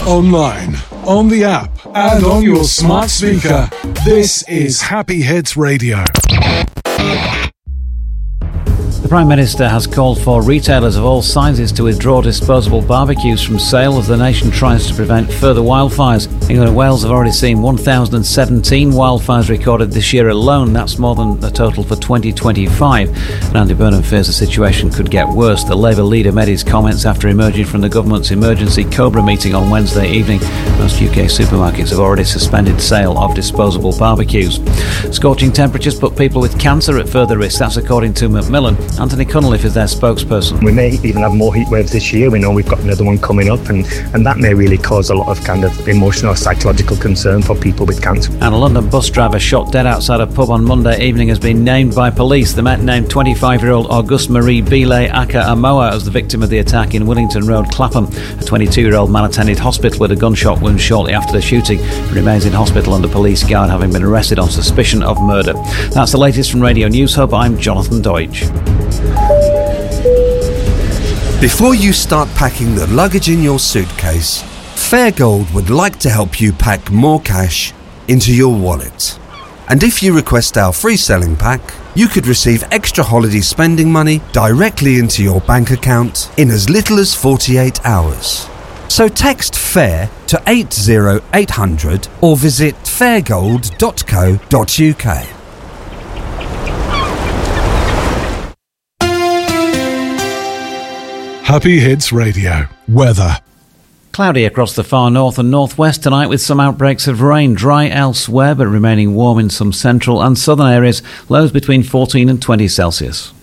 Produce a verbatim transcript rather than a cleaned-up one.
online, on the app, and on your smart speaker. This is Happy Hits Radio. The Prime Minister has called for retailers of all sizes to withdraw disposable barbecues from sale as the nation tries to prevent further wildfires. England and Wales have already seen one thousand seventeen wildfires recorded this year alone. That's more than the total for twenty twenty-five. And Andy Burnham fears the situation could get worse. The Labour leader made his comments after emerging from the government's emergency Cobra meeting on Wednesday evening. Most U K supermarkets have already suspended sale of disposable barbecues. Scorching temperatures put people with cancer at further risk. That's according to Macmillan. Anthony Cunliffe is their spokesperson. We may even have more heat waves this year. We know we've got another one coming up, and, and that may really cause a lot of kind of emotional or psychological concern for people with cancer. And a London bus driver shot dead outside a pub on Monday evening has been named by police. The Met named twenty-five-year-old Auguste Marie Bile Aka Amoa as the victim of the attack in Willington Road, Clapham. A twenty-two-year-old man attended hospital with a gunshot wound shortly after the shooting. He remains in hospital under police guard, having been arrested on suspicion of murder. That's the latest from Radio News Hub. I'm Jonathan Deutsch. Before you start packing the luggage in your suitcase, Fairgold would like to help you pack more cash into your wallet. And if you request our free selling pack, you could receive extra holiday spending money directly into your bank account in as little as forty-eight hours. So text FAIR to eight zero eight hundred or visit fairgold dot co dot uk. Happy Hits Radio. Weather. Cloudy across the far north and northwest tonight with some outbreaks of rain. Dry elsewhere but remaining warm in some central and southern areas. Lows between fourteen and twenty Celsius.